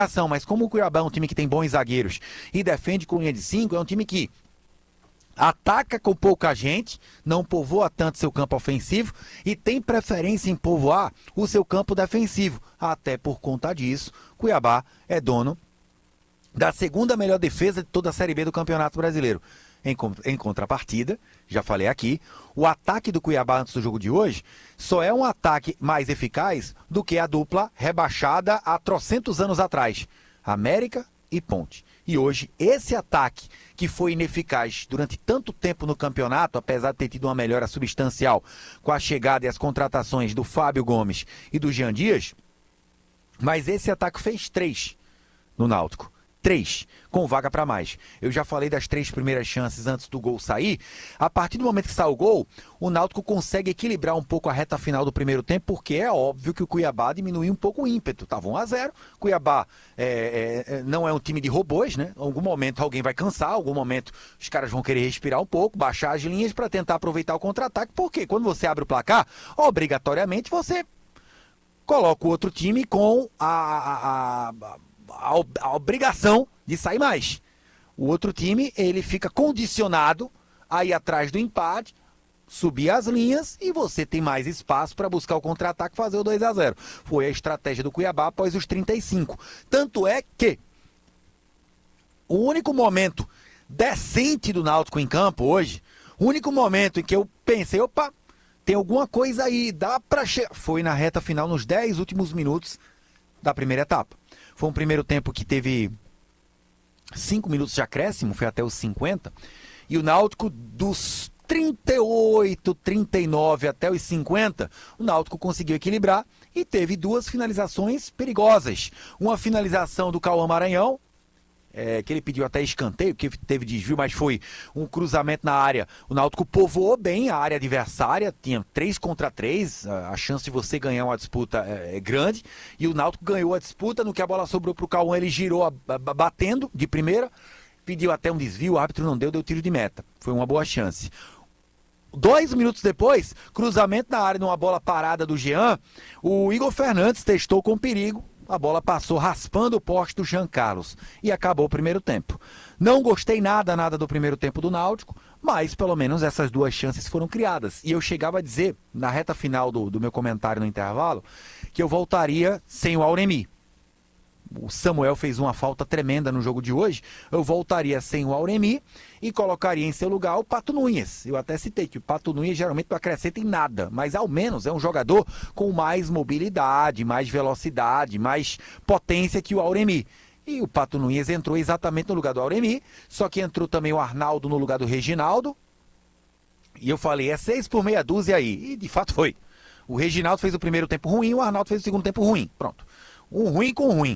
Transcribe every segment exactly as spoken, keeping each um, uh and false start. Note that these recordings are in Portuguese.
Mas como o Cuiabá é um time que tem bons zagueiros e defende com linha de cinco, é um time que ataca com pouca gente, não povoa tanto seu campo ofensivo e tem preferência em povoar o seu campo defensivo. Até por conta disso, Cuiabá é dono da segunda melhor defesa de toda a Série B do Campeonato Brasileiro. Em, em contrapartida, já falei aqui, o ataque do Cuiabá antes do jogo de hoje só é um ataque mais eficaz do que a dupla rebaixada há trocentos anos atrás, América e Ponte. E hoje, esse ataque que foi ineficaz durante tanto tempo no campeonato, apesar de ter tido uma melhora substancial com a chegada e as contratações do Fábio Gomes e do Jean Dias, mas esse ataque fez três no Náutico. Três, com vaga para mais. Eu já falei das três primeiras chances antes do gol sair. A partir do momento que sai o gol, o Náutico consegue equilibrar um pouco a reta final do primeiro tempo, porque é óbvio que o Cuiabá diminuiu um pouco o ímpeto. Estava um a zero. Cuiabá é, é, não é um time de robôs, né? Em algum momento alguém vai cansar, em algum momento os caras vão querer respirar um pouco, baixar as linhas para tentar aproveitar o contra-ataque, porque quando você abre o placar, obrigatoriamente você coloca o outro time com a... a, a A, a obrigação de sair mais. O outro time, ele fica condicionado a ir atrás do empate, subir as linhas e você tem mais espaço para buscar o contra-ataque e fazer o dois a zero. Foi a estratégia do Cuiabá após os trinta e cinco. Tanto é que o único momento decente do Náutico em campo hoje, o único momento em que eu pensei, opa, tem alguma coisa aí, dá para chegar, foi na reta final, nos dez últimos minutos da primeira etapa. Foi um primeiro tempo que teve cinco minutos de acréscimo, foi até os cinquenta. E o Náutico, dos trinta e oito, trinta e nove até os cinquenta, o Náutico conseguiu equilibrar e teve duas finalizações perigosas. Uma finalização do Cauã Maranhão, É, que ele pediu até escanteio, que teve desvio, mas foi um cruzamento na área. O Náutico povoou bem a área adversária, tinha três contra três, a chance de você ganhar uma disputa é, é grande, e o Náutico ganhou a disputa. No que a bola sobrou para o Cauã, ele girou a, a, batendo de primeira, pediu até um desvio, o árbitro não deu, deu tiro de meta. Foi uma boa chance. Dois minutos depois, cruzamento na área, numa bola parada do Jean, o Igor Fernandes testou com perigo. A bola passou raspando o poste do Jean Carlos e acabou o primeiro tempo. Não gostei nada, nada do primeiro tempo do Náutico, mas pelo menos essas duas chances foram criadas. E eu chegava a dizer, na reta final do, do meu comentário no intervalo, que eu voltaria sem o Auremi. O Samuel fez uma falta tremenda no jogo de hoje. Eu voltaria sem o Auremi e colocaria em seu lugar o Pato Nunes. Eu até citei que o Pato Nunes geralmente não acrescenta em nada, mas ao menos é um jogador com mais mobilidade, mais velocidade, mais potência que o Auremi. E o Pato Nunes entrou exatamente no lugar do Auremi, só que entrou também o Arnaldo no lugar do Reginaldo. E eu falei, é seis por meia dúzia aí. E de fato foi. O Reginaldo fez o primeiro tempo ruim, o Arnaldo fez o segundo tempo ruim. Pronto. Um ruim com ruim.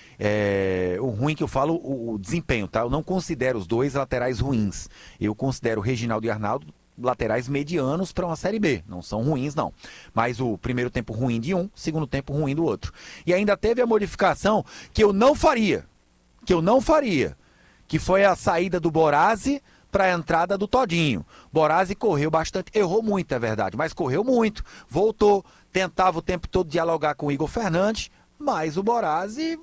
É, o ruim que eu falo, o, o desempenho, tá? Eu não considero os dois laterais ruins. Eu considero o Reginaldo e Arnaldo laterais medianos para uma Série B. Não são ruins, não. Mas o primeiro tempo ruim de um, segundo tempo ruim do outro. E ainda teve a modificação que eu não faria. Que eu não faria. Que foi a saída do Borazzi para a entrada do Todinho. Borazzi correu bastante, errou muito, é verdade, mas correu muito. Voltou, tentava o tempo todo dialogar com o Igor Fernandes, mas o Borazzi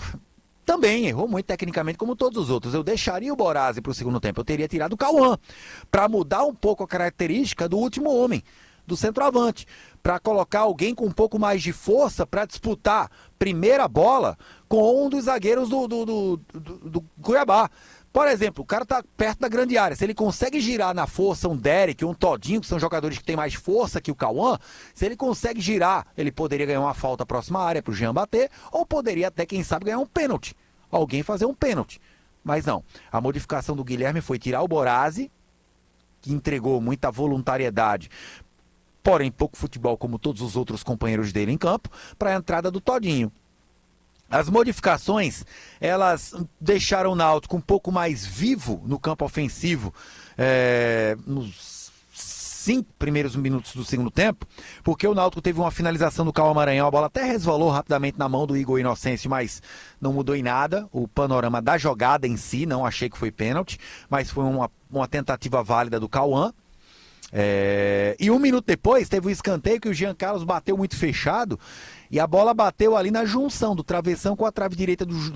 também errou muito tecnicamente, como todos os outros. Eu deixaria o Borazzi para o segundo tempo. Eu teria tirado o Cauã, para mudar um pouco a característica do último homem, do centroavante, para colocar alguém com um pouco mais de força para disputar primeira bola com um dos zagueiros do, do, do, do, do Cuiabá. Por exemplo, o cara tá perto da grande área. Se ele consegue girar na força um Derek, um Todinho, que são jogadores que têm mais força que o Cauã, se ele consegue girar, ele poderia ganhar uma falta próxima à área pro Jean bater, ou poderia até, quem sabe, ganhar um pênalti. Alguém fazer um pênalti. Mas não. A modificação do Guilherme foi tirar o Borazzi, que entregou muita voluntariedade, porém pouco futebol como todos os outros companheiros dele em campo, para a entrada do Todinho. As modificações, elas deixaram o Náutico um pouco mais vivo no campo ofensivo, é, nos cinco primeiros minutos do segundo tempo, porque o Náutico teve uma finalização do Cauã Maranhão, a bola até resvalou rapidamente na mão do Igor Inocêncio, mas não mudou em nada o panorama da jogada em si, não achei que foi pênalti, mas foi uma, uma tentativa válida do Cauã. É, e um minuto depois teve um escanteio que o Jean Carlos bateu muito fechado e a bola bateu ali na junção do travessão com a trave direita do,